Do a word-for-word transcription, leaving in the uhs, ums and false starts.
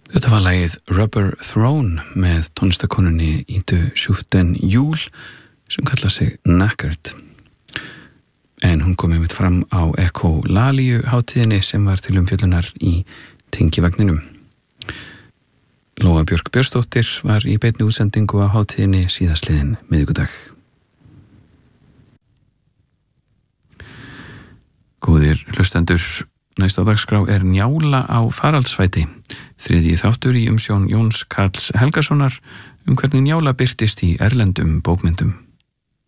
Þetta var lagið Rubber Throne með tónlistakonunni Ide Schuften-Juul sem kalla sig Knackered. En hún kom einmitt fram á Ekkolalíu hátíðinni sem var til umfjöllunar í Tengivagninum. Lóa Björk Björnsdóttir var í beinni útsendingu á hátíðinni síðastliðinn miðvikudag. Góðir hlustendur, næsta dagskrá er Njála á faraldsfæti. Þriðji þáttur í umsjón Jóns Karls Helgasonar um hvernig Njála birtist í erlendum bókmyndum.